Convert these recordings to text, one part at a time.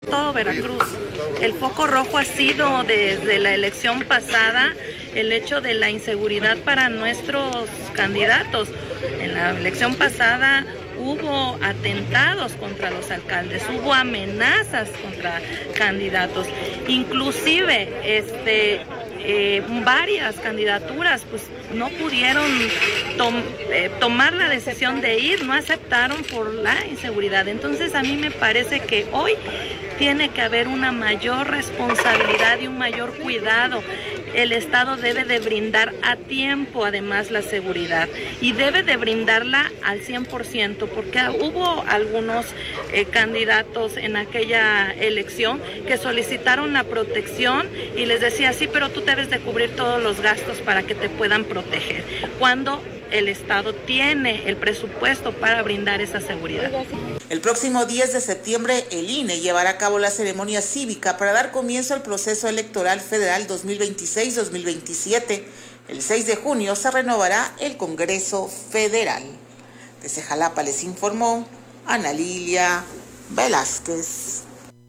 Todo Veracruz. El foco rojo ha sido desde la elección pasada el hecho de la inseguridad para nuestros candidatos. En la elección pasada hubo atentados contra los alcaldes, hubo amenazas contra candidatos, inclusive varias candidaturas pues no pudieron tomar la decisión de ir, no aceptaron por la inseguridad. Entonces a mí me parece que hoy tiene que haber una mayor responsabilidad y un mayor cuidado. El Estado debe de brindar a tiempo además la seguridad y debe de brindarla al 100%, porque hubo algunos candidatos en aquella elección que solicitaron la protección y les decía, sí, pero tú debes de cubrir todos los gastos para que te puedan proteger, cuando el Estado tiene el presupuesto para brindar esa seguridad. El próximo 10 de septiembre, el INE llevará a cabo la ceremonia cívica para dar comienzo al proceso electoral federal 2026-2027. El 6 de junio se renovará el Congreso Federal. Desde Jalapa les informó Ana Lilia Velázquez.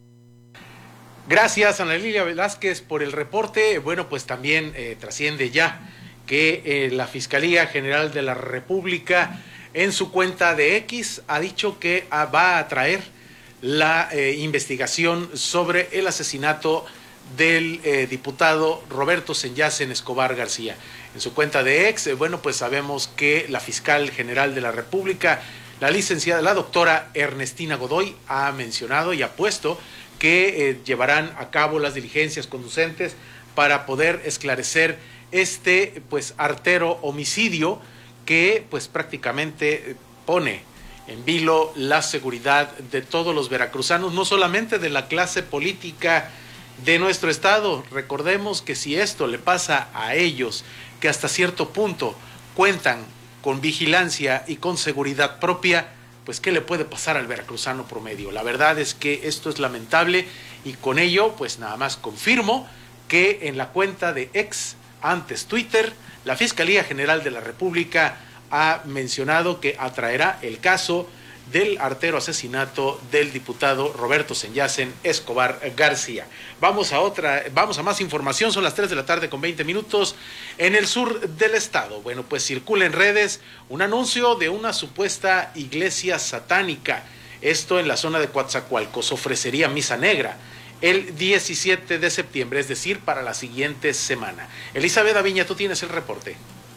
Gracias, Ana Lilia Velázquez, por el reporte. Bueno, pues también trasciende ya que la Fiscalía General de la República en su cuenta de X ha dicho que va a traer la investigación sobre el asesinato del diputado Roberto Senyacen Escobar García. En su cuenta de X, bueno, pues sabemos que la Fiscal General de la República, la doctora Ernestina Godoy, ha mencionado y ha puesto que llevarán a cabo las diligencias conducentes para poder esclarecer pues artero homicidio que pues prácticamente pone en vilo la seguridad de todos los veracruzanos, no solamente de la clase política de nuestro estado. Recordemos que si esto le pasa a ellos, que hasta cierto punto cuentan con vigilancia y con seguridad propia, pues ¿qué le puede pasar al veracruzano promedio? La verdad es que esto es lamentable y con ello pues nada más confirmo que en la cuenta de X, antes Twitter, la Fiscalía General de la República ha mencionado que atraerá el caso del artero asesinato del diputado Roberto Senyacen Escobar García. Vamos a más información, son las 3 de la tarde con 20 minutos en el sur del estado. Bueno, pues circula en redes un anuncio de una supuesta iglesia satánica. Esto en la zona de Coatzacoalcos ofrecería misa negra el 17 de septiembre, es decir, para la siguiente semana. Elizabeth Aviña, tú tienes el reporte.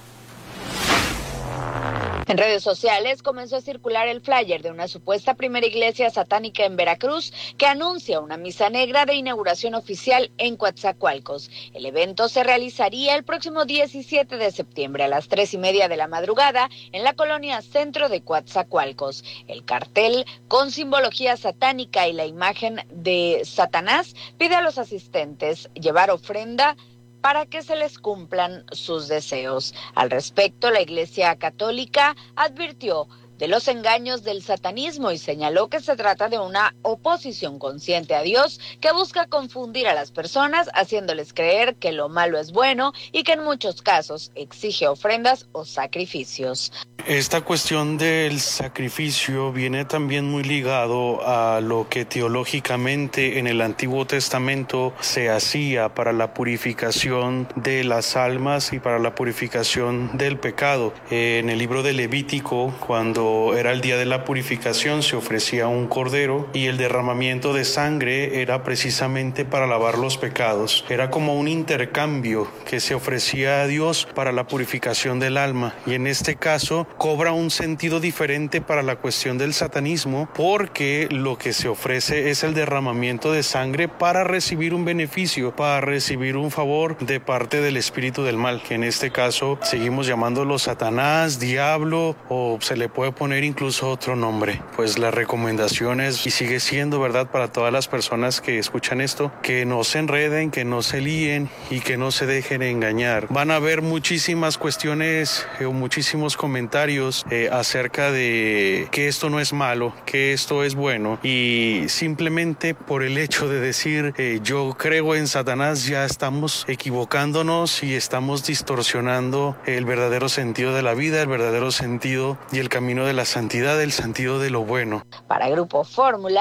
En redes sociales comenzó a circular el flyer de una supuesta primera iglesia satánica en Veracruz que anuncia una misa negra de inauguración oficial en Coatzacoalcos. El evento se realizaría el próximo 17 de septiembre a las 3:30 de la madrugada en la colonia Centro de Coatzacoalcos. El cartel, con simbología satánica y la imagen de Satanás, pide a los asistentes llevar ofrenda para que se les cumplan sus deseos. Al respecto, la Iglesia Católica advirtió de los engaños del satanismo y señaló que se trata de una oposición consciente a Dios que busca confundir a las personas haciéndoles creer que lo malo es bueno y que en muchos casos exige ofrendas o sacrificios. Esta cuestión del sacrificio viene también muy ligado a lo que teológicamente en el Antiguo Testamento se hacía para la purificación de las almas y para la purificación del pecado. En el libro de Levítico, cuando era el día de la purificación, se ofrecía un cordero y el derramamiento de sangre era precisamente para lavar los pecados. Era como un intercambio que se ofrecía a Dios para la purificación del alma, y en este caso cobra un sentido diferente para la cuestión del satanismo, porque lo que se ofrece es el derramamiento de sangre para recibir un beneficio, para recibir un favor de parte del espíritu del mal, que en este caso seguimos llamándolo Satanás, diablo, o se le puede poner incluso otro nombre. Pues la recomendación es, y sigue siendo verdad para todas las personas que escuchan esto, que no se enreden, que no se líen y que no se dejen engañar. Van a haber muchísimas cuestiones o muchísimos comentarios acerca de que esto no es malo, que esto es bueno, y simplemente por el hecho de decir yo creo en Satanás ya estamos equivocándonos y estamos distorsionando el verdadero sentido de la vida, el verdadero sentido y el camino de la santidad, el sentido de lo bueno. Para Grupo Fórmula,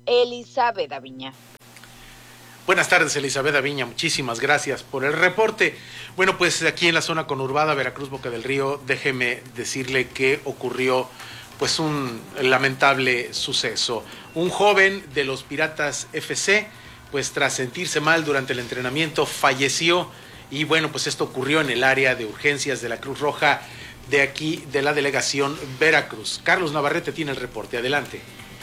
Elizabeth Aviña. Buenas tardes, Elizabeth Aviña, muchísimas gracias por el reporte. Bueno, pues aquí en la zona conurbada Veracruz, Boca del Río, déjeme decirle que ocurrió pues un lamentable suceso. Un joven de los Piratas FC, pues tras sentirse mal durante el entrenamiento, falleció y bueno, pues esto ocurrió en el área de urgencias de la Cruz Roja de aquí, de la delegación Veracruz. Carlos Navarrete tiene el reporte, adelante.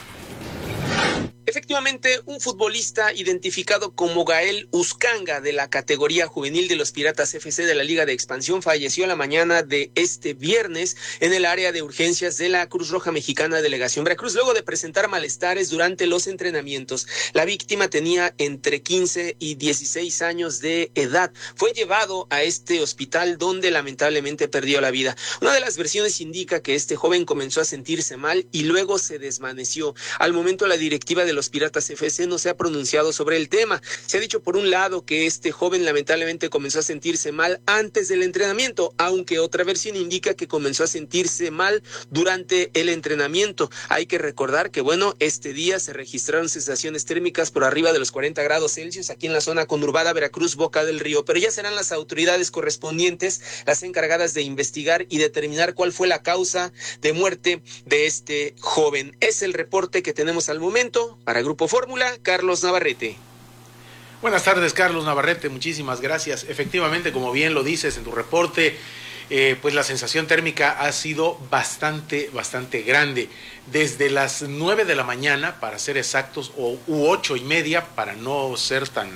Efectivamente, un futbolista identificado como Gael Uzcanga de la categoría juvenil de los Piratas FC de la Liga de Expansión falleció la mañana de este viernes en el área de urgencias de la Cruz Roja Mexicana Delegación Veracruz, luego de presentar malestares durante los entrenamientos. La víctima tenía entre 15 y 16 años de edad. Fue llevado a este hospital donde lamentablemente perdió la vida. Una de las versiones indica que este joven comenzó a sentirse mal y luego se desvaneció. Al momento, la directiva de los Piratas FC no se ha pronunciado sobre el tema. Se ha dicho por un lado que este joven lamentablemente comenzó a sentirse mal antes del entrenamiento, aunque otra versión indica que comenzó a sentirse mal durante el entrenamiento. Hay que recordar que este día se registraron sensaciones térmicas por arriba de los 40 grados Celsius aquí en la zona conurbada Veracruz, Boca del Río, pero ya serán las autoridades correspondientes las encargadas de investigar y determinar cuál fue la causa de muerte de este joven. Es el reporte que tenemos al momento. Para Grupo Fórmula, Carlos Navarrete. Buenas tardes, Carlos Navarrete, muchísimas gracias. Efectivamente, como bien lo dices en tu reporte, pues la sensación térmica ha sido bastante grande. Desde las 9 de la mañana, para ser exactos, u 8:30, para no ser tan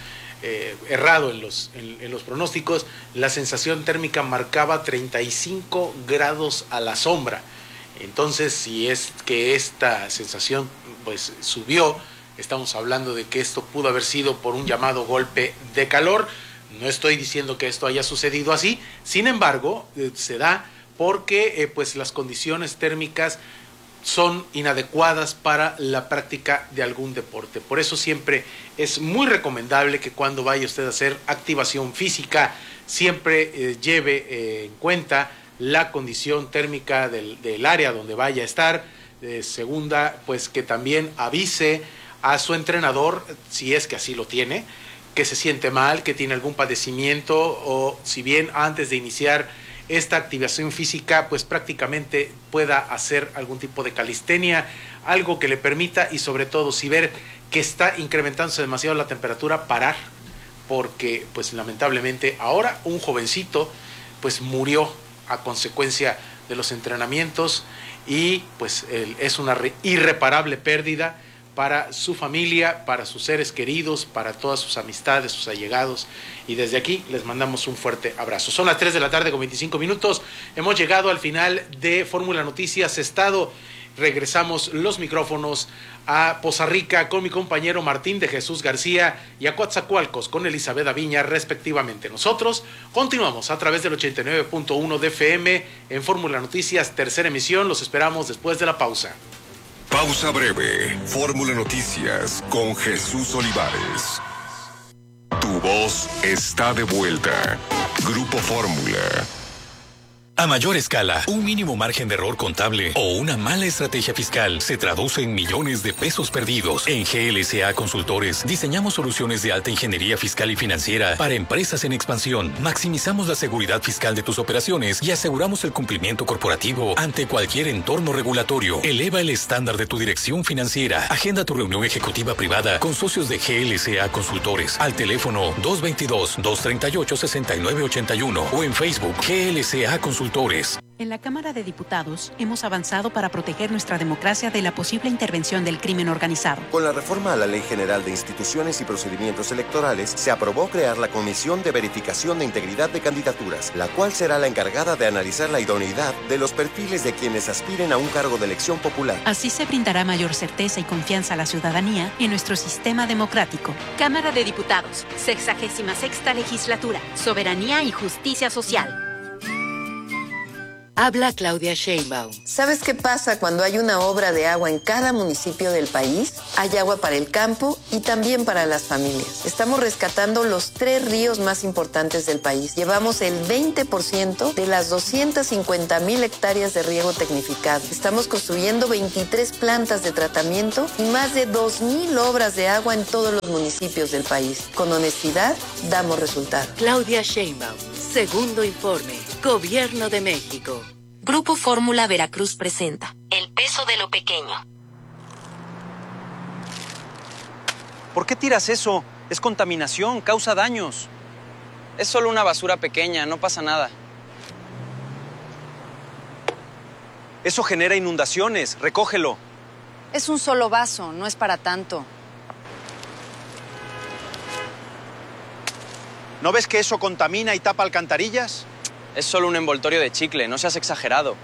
errado en los pronósticos, la sensación térmica marcaba 35 grados a la sombra. Entonces, si es que esta sensación pues subió, estamos hablando de que esto pudo haber sido por un llamado golpe de calor. No estoy diciendo que esto haya sucedido así, sin embargo, se da porque pues las condiciones térmicas son inadecuadas para la práctica de algún deporte. Por eso siempre es muy recomendable que cuando vaya usted a hacer activación física, siempre lleve en cuenta la condición térmica del área donde vaya a estar. Segunda, pues que también avise a su entrenador, si es que así lo tiene, que se siente mal, que tiene algún padecimiento, o si bien antes de iniciar esta activación física, pues prácticamente pueda hacer algún tipo de calistenia, algo que le permita, y sobre todo si ver que está incrementándose demasiado la temperatura, parar, porque pues lamentablemente ahora un jovencito pues murió a consecuencia de los entrenamientos y pues es una irreparable pérdida para su familia, para sus seres queridos, para todas sus amistades, sus allegados, y desde aquí les mandamos un fuerte abrazo. Son las 3 de la tarde con 25 minutos, hemos llegado al final de Fórmula Noticias Estado. Regresamos los micrófonos a Poza Rica con mi compañero Martín de Jesús García y a Coatzacoalcos con Elizabeth Aviña respectivamente. Nosotros continuamos a través del 89.1 de FM en Fórmula Noticias, tercera emisión. Los esperamos después de la pausa. Pausa breve. Fórmula Noticias con Jesús Olivares. Tu voz está de vuelta. Grupo Fórmula. A mayor escala, un mínimo margen de error contable o una mala estrategia fiscal se traduce en millones de pesos perdidos. En GLSA Consultores diseñamos soluciones de alta ingeniería fiscal y financiera para empresas en expansión. Maximizamos la seguridad fiscal de tus operaciones y aseguramos el cumplimiento corporativo ante cualquier entorno regulatorio. Eleva el estándar de tu dirección financiera. Agenda tu reunión ejecutiva privada con socios de GLSA Consultores al teléfono 222-238-6981 o en Facebook GLSA Consultores. En la Cámara de Diputados hemos avanzado para proteger nuestra democracia de la posible intervención del crimen organizado. Con la reforma a la Ley General de Instituciones y Procedimientos Electorales, se aprobó crear la Comisión de Verificación de Integridad de Candidaturas, la cual será la encargada de analizar la idoneidad de los perfiles de quienes aspiren a un cargo de elección popular. Así se brindará mayor certeza y confianza a la ciudadanía en nuestro sistema democrático. Cámara de Diputados, 66ª Legislatura, Soberanía y Justicia Social. Habla Claudia Sheinbaum. ¿Sabes qué pasa cuando hay una obra de agua en cada municipio del país? Hay agua para el campo y también para las familias. Estamos rescatando los 3 ríos más importantes del país. Llevamos el 20% de las 250,000 hectáreas de riego tecnificado. Estamos construyendo 23 plantas de tratamiento y más de 2,000 obras de agua en todos los municipios del país. Con honestidad, damos resultados. Claudia Sheinbaum, segundo informe, Gobierno de México. Grupo Fórmula Veracruz presenta El peso de lo pequeño. ¿Por qué tiras eso? Es contaminación, causa daños. Es solo una basura pequeña, no pasa nada. Eso genera inundaciones, recógelo. Es un solo vaso, no es para tanto. ¿No ves que eso contamina y tapa alcantarillas? Es solo un envoltorio de chicle, no seas exagerado.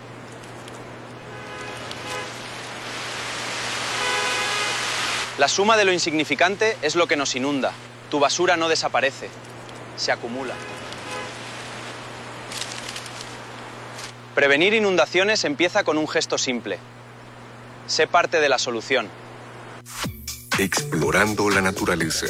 La suma de lo insignificante es lo que nos inunda. Tu basura no desaparece, se acumula. Prevenir inundaciones empieza con un gesto simple. Sé parte de la solución. Explorando la naturaleza.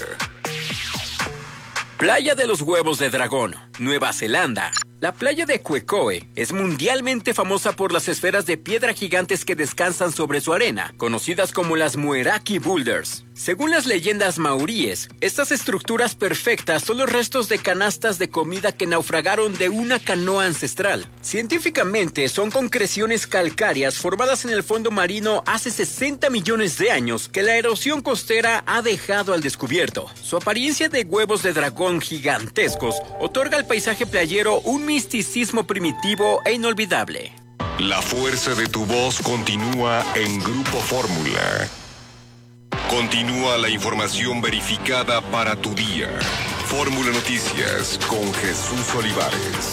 Playa de los Huevos de Dragón, Nueva Zelanda. La playa de Quecoe es mundialmente famosa por las esferas de piedra gigantes que descansan sobre su arena, conocidas como las Mueraki Boulders. Según las leyendas maoríes, estas estructuras perfectas son los restos de canastas de comida que naufragaron de una canoa ancestral. Científicamente, son concreciones calcáreas formadas en el fondo marino hace 60 millones de años que la erosión costera ha dejado al descubierto. Su apariencia de huevos de dragón gigantescos otorga al paisaje playero un misticismo primitivo e inolvidable. La fuerza de tu voz continúa en Grupo Fórmula. Continúa la información verificada para tu día. Fórmula Noticias con Jesús Olivares.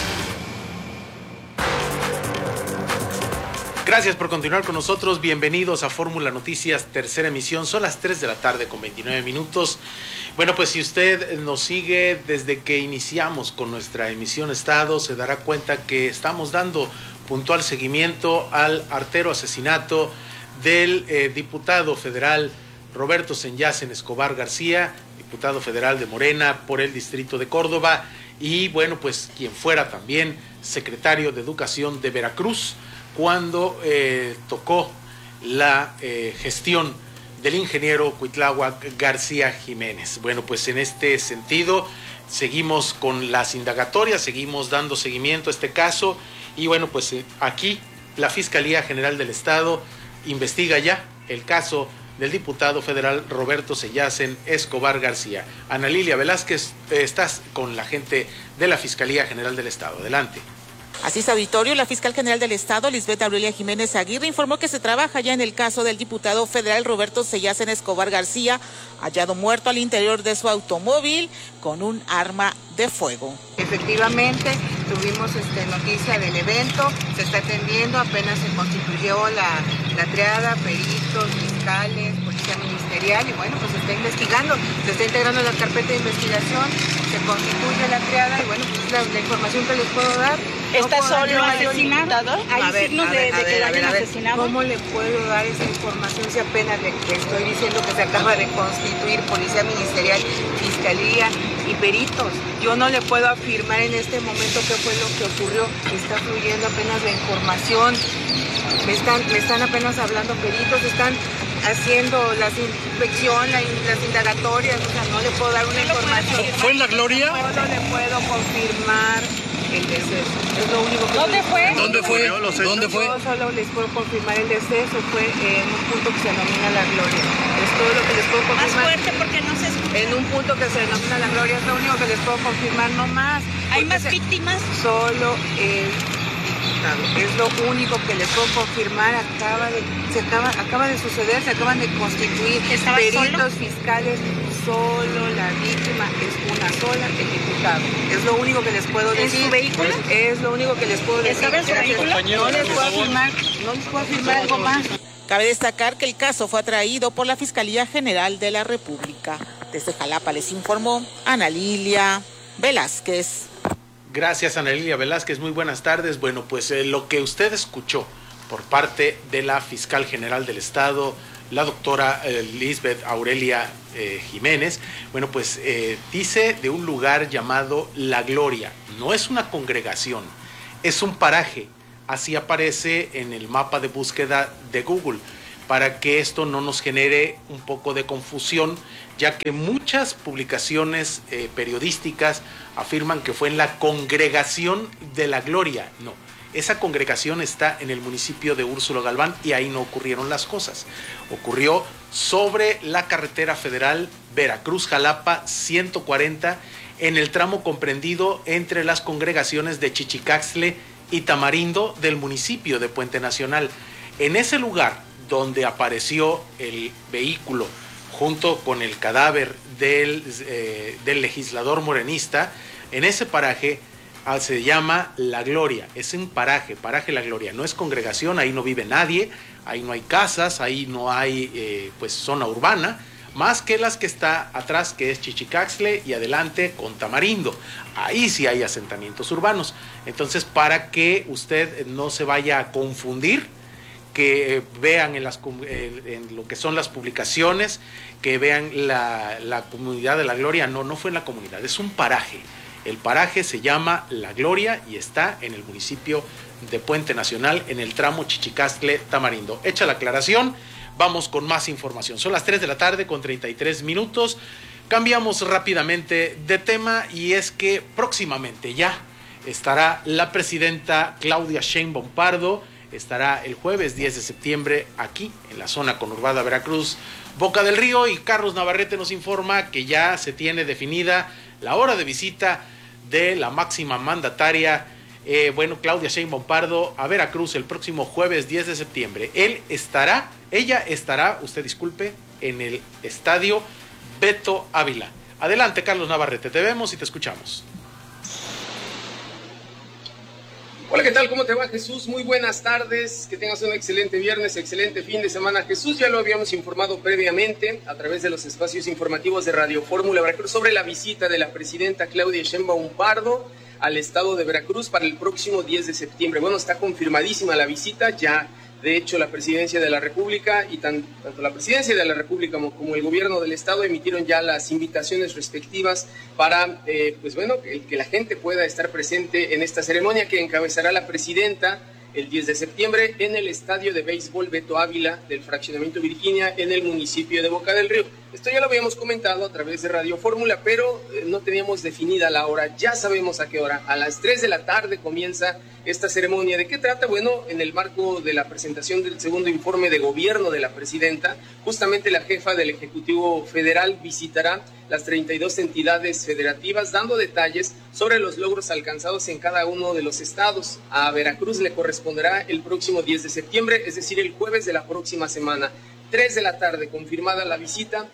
Gracias por continuar con nosotros. Bienvenidos a Fórmula Noticias, tercera emisión. Son las 3 de la tarde con 29 minutos. Bueno, pues si usted nos sigue desde que iniciamos con nuestra emisión Estado, se dará cuenta que estamos dando puntual seguimiento al artero asesinato del diputado federal Roberto Senyacen Escobar García, diputado federal de Morena por el distrito de Córdoba, y bueno, pues quien fuera también secretario de Educación de Veracruz cuando tocó la gestión del ingeniero Cuitláhuac García Jiménez. Bueno, pues en este sentido seguimos con las indagatorias, seguimos dando seguimiento a este caso y bueno, pues aquí la Fiscalía General del Estado investiga ya el caso del diputado federal Roberto Senyacen Escobar García. Ana Lilia Velázquez, estás con la gente de la Fiscalía General del Estado. Adelante. Así es, auditorio. La fiscal general del Estado, Lisbeth Aurelia Jiménez Aguirre, informó que se trabaja ya en el caso del diputado federal Roberto Senyacen Escobar García, hallado muerto al interior de su automóvil con un arma de fuego. Efectivamente, tuvimos noticia del evento, se está atendiendo, apenas se constituyó la triada, peritos, fiscales, policía ministerial y bueno, pues se está investigando, se está integrando la carpeta de investigación, se constituye la triada y bueno, pues la información que les puedo dar. ¿Está solo asesinado? ¿Hay signos de que lo hayan asesinado? ¿Cómo le puedo dar esa información si apenas le estoy diciendo que se acaba de constituir policía ministerial, fiscalía y peritos? Yo no le puedo afirmar en este momento qué fue lo que ocurrió. Está fluyendo apenas la información. Me están apenas hablando peritos, están haciendo la inspección, las indagatorias, o sea, no le puedo dar una información. ¿Fue en La Gloria? Solo le puedo confirmar el deceso. Es lo único que ¿Dónde fue? ¿Dónde fue? ¿Dónde fue? Yo solo les puedo confirmar el deceso, fue en un punto que se denomina La Gloria. Es todo lo que les puedo confirmar. Más fuerte porque no se escucha. En un punto que se denomina La Gloria es lo único que les puedo confirmar, no más. ¿Hay más víctimas? Solo es lo único que les puedo confirmar. Acaba de suceder, se acaban de constituir peritos fiscales. Solo la víctima es una sola, el diputado. Es lo único que les puedo decir. ¿En su vehículo? Es lo único que les puedo decir. ¿Estaba en su vehículo? No les puedo afirmar algo más. Cabe destacar que el caso fue atraído por la Fiscalía General de la República. Desde Jalapa les informó Ana Lilia Velázquez. Gracias, Ana Lilia Velázquez. Muy buenas tardes. Bueno, pues lo que usted escuchó por parte de la fiscal general del Estado, la doctora Lisbeth Aurelia Jiménez, bueno, pues dice de un lugar llamado La Gloria. No es una congregación, es un paraje. Así aparece en el mapa de búsqueda de Google, para que esto no nos genere un poco de confusión, ya que muchas publicaciones periodísticas afirman que fue en la congregación de La Gloria. No, esa congregación está en el municipio de Úrsulo Galván y ahí no ocurrieron las cosas. Ocurrió sobre la carretera federal Veracruz-Jalapa 140, en el tramo comprendido entre las congregaciones de Chichicaxtle y Tamarindo del municipio de Puente Nacional. En ese lugar donde apareció el vehículo junto con el cadáver del legislador morenista, en ese paraje se llama La Gloria. Es un paraje La Gloria, no es congregación, ahí no vive nadie, ahí no hay casas, ahí no hay pues zona urbana, más que las que está atrás, que es Chichicaxtle, y adelante con Tamarindo. Ahí sí hay asentamientos urbanos. Entonces, para que usted no se vaya a confundir, que vean en lo que son las publicaciones, que vean la comunidad de La Gloria. No fue en la comunidad, es un paraje. El paraje se llama La Gloria y está en el municipio de Puente Nacional, en el tramo Chichicaxtle-Tamarindo. Hecha la aclaración, vamos con más información. Son las 3 de la tarde con 33 minutos. Cambiamos rápidamente de tema, y es que próximamente ya estará la presidenta Claudia Sheinbaum Pardo. Estará el jueves 10 de septiembre aquí en la zona conurbada Veracruz, Boca del Río, y Carlos Navarrete nos informa que ya se tiene definida la hora de visita de la máxima mandataria, Claudia Sheinbaum Pardo, a Veracruz el próximo jueves 10 de septiembre. Ella estará, en el estadio Beto Ávila. Adelante, Carlos Navarrete, te vemos y te escuchamos. Hola, ¿qué tal? ¿Cómo te va, Jesús? Muy buenas tardes, que tengas un excelente viernes, excelente fin de semana. Jesús, ya lo habíamos informado previamente a través de los espacios informativos de Radio Fórmula Veracruz sobre la visita de la presidenta Claudia Sheinbaum Pardo al estado de Veracruz para el próximo 10 de septiembre. Bueno, está confirmadísima la visita, ya de hecho la presidencia de la República y tanto la presidencia de la República como el gobierno del estado emitieron ya las invitaciones respectivas para, que la gente pueda estar presente en esta ceremonia que encabezará la presidenta el 10 de septiembre en el estadio de béisbol Beto Ávila del fraccionamiento Virginia en el municipio de Boca del Río. Esto ya lo habíamos comentado a través de Radio Fórmula, pero no teníamos definida la hora. Ya sabemos a qué hora. A las 3 de la tarde comienza esta ceremonia. ¿De qué trata? Bueno, en el marco de la presentación del segundo informe de gobierno de la presidenta, justamente la jefa del Ejecutivo Federal visitará las 32 entidades federativas, dando detalles sobre los logros alcanzados en cada uno de los estados. A Veracruz le corresponderá el próximo 10 de septiembre, es decir, el jueves de la próxima semana. 3 de la tarde, confirmada la visita,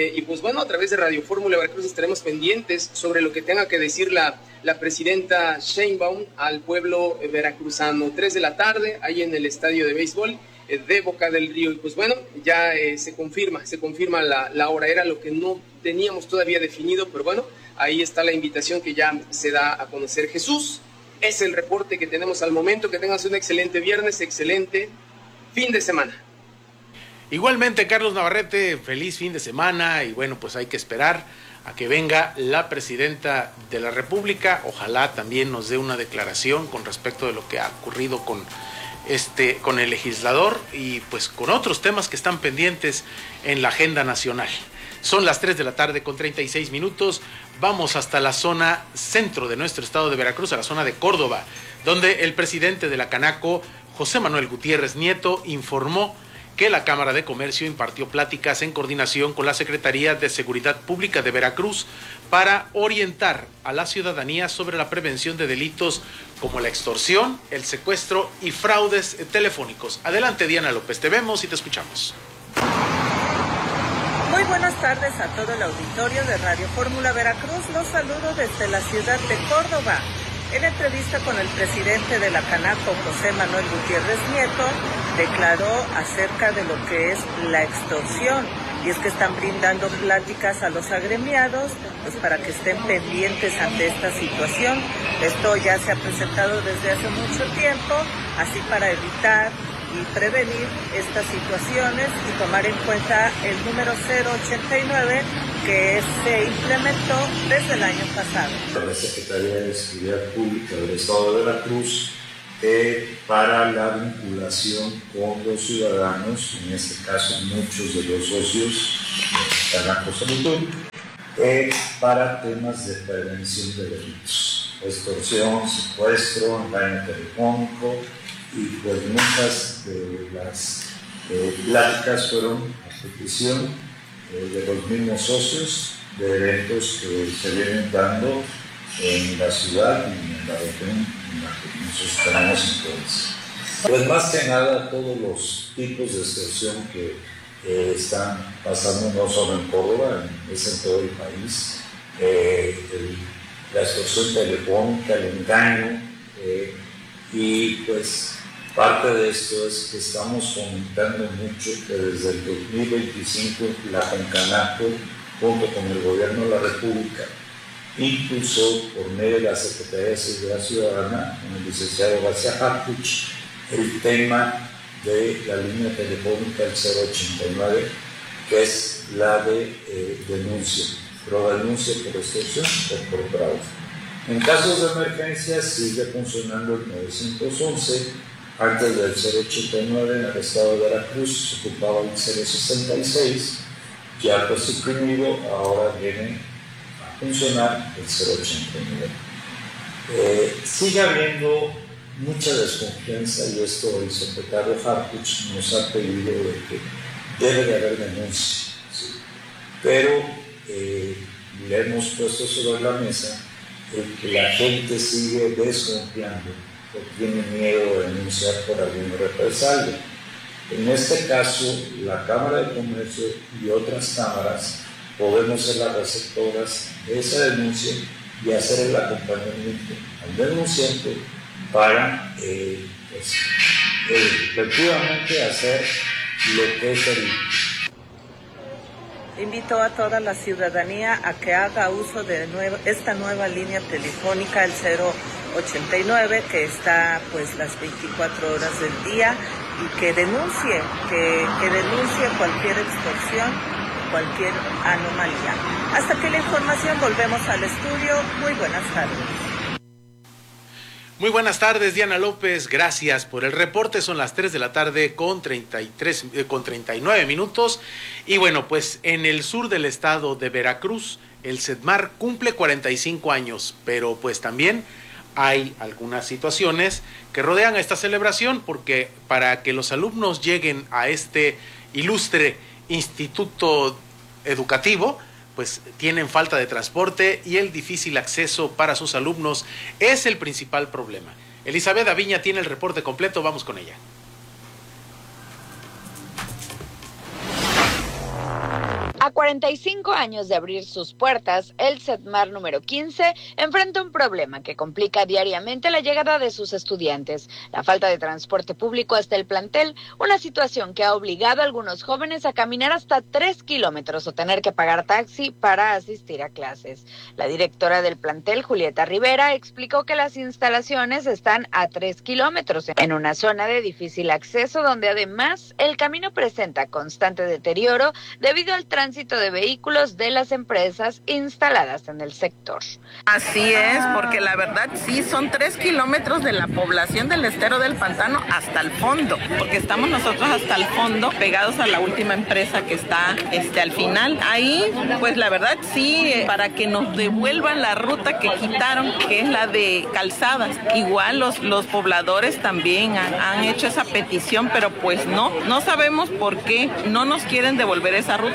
a través de Radio Fórmula Veracruz estaremos pendientes sobre lo que tenga que decir la presidenta Sheinbaum al pueblo veracruzano. 3 de la tarde, ahí en el estadio de béisbol de Boca del Río, y ya se confirma la hora. Era lo que no teníamos todavía definido, pero bueno, ahí está la invitación que ya se da a conocer. Jesús, es el reporte que tenemos al momento. Que tengas un excelente viernes, excelente fin de semana. Igualmente, Carlos Navarrete, feliz fin de semana, y hay que esperar a que venga la presidenta de la República. Ojalá también nos dé una declaración con respecto de lo que ha ocurrido con el legislador y con otros temas que están pendientes en la agenda nacional. Son las 3 de la tarde con 36 minutos. Vamos hasta la zona centro de nuestro estado de Veracruz, a la zona de Córdoba, donde el presidente de la Canaco, José Manuel Gutiérrez Nieto, informó que la Cámara de Comercio impartió pláticas en coordinación con la Secretaría de Seguridad Pública de Veracruz para orientar a la ciudadanía sobre la prevención de delitos como la extorsión, el secuestro y fraudes telefónicos. Adelante, Diana López, te vemos y te escuchamos. Muy buenas tardes a todo el auditorio de Radio Fórmula Veracruz. Los saludo desde la ciudad de Córdoba. En entrevista con el presidente de la Canaco, José Manuel Gutiérrez Nieto, declaró acerca de lo que es la extorsión y es que están brindando pláticas a los agremiados, pues para que estén pendientes ante esta situación. Esto ya se ha presentado desde hace mucho tiempo, así para evitar y prevenir estas situaciones y tomar en cuenta el número 089 que se implementó desde el año pasado. La Secretaría de Seguridad Pública del Estado de Veracruz para la vinculación con los ciudadanos, en este caso muchos de los socios de Canaco Salud, para temas de prevención de delitos, extorsión, secuestro, engaño telefónico, y pues muchas de las pláticas fueron a petición de los mismos socios de eventos que se vienen dando en la ciudad y en la región en la que nosotros tenemos influencia. Pues más que nada todos los tipos de extorsión que están pasando no solo en Córdoba, es en todo el país, la extorsión telefónica, el engaño, y pues parte de esto es que estamos comentando mucho que desde el 2025 la Concanaco, junto con el Gobierno de la República, impulsó por medio de la Secretaría de Seguridad Ciudadana, con el licenciado García Harfuch, el tema de la línea telefónica del 089, que es la de denuncia, pero denuncia por extorsión o por fraude. En casos de emergencia sigue funcionando el 911. Antes del 089 en el estado de Veracruz se ocupaba el 066, ya fue suprimido, ahora viene a funcionar el 089. Sigue habiendo mucha desconfianza y esto el secretario Harfuch nos ha pedido de que debe de haber denuncia, ¿sí? Pero le hemos puesto sobre la mesa el que la gente sigue desconfiando o tiene miedo de denunciar por alguna represalia. En este caso, la Cámara de Comercio y otras cámaras podemos ser las receptoras de esa denuncia y hacer el acompañamiento al denunciante para efectivamente hacer lo que es el... Invito a toda la ciudadanía a que haga uso de esta nueva línea telefónica, el 089, que está pues las 24 horas del día, y que denuncie cualquier extorsión, cualquier anomalía. Hasta aquí la información, volvemos al estudio. Muy buenas tardes. Muy buenas tardes, Diana López, gracias por el reporte. Son las 3 de la tarde con 39 minutos. Y bueno, pues en el sur del estado de Veracruz, el CEDMAR cumple 45 años, pero pues también hay algunas situaciones que rodean a esta celebración, porque para que los alumnos lleguen a este ilustre instituto educativo, pues tienen falta de transporte y el difícil acceso para sus alumnos es el principal problema. Elizabeth Aviña tiene el reporte completo, vamos con ella. A 45 años de abrir sus puertas, el CEDMAR número 15 enfrenta un problema que complica diariamente la llegada de sus estudiantes, la falta de transporte público hasta el plantel, una situación que ha obligado a algunos jóvenes a caminar hasta 3 kilómetros o tener que pagar taxi para asistir a clases. La directora del plantel, Julieta Rivera, explicó que las instalaciones están a 3 kilómetros en una zona de difícil acceso donde además el camino presenta constante deterioro debido al tránsito de vehículos de las empresas instaladas en el sector. Así es, porque la verdad sí son 3 kilómetros de la población del estero del Pantano hasta el fondo, porque estamos nosotros hasta el fondo pegados a la última empresa que está al final. Ahí, pues la verdad sí, para que nos devuelvan la ruta que quitaron, que es la de calzadas. Igual los pobladores también han hecho esa petición, pero pues no sabemos por qué no nos quieren devolver esa ruta, pero esa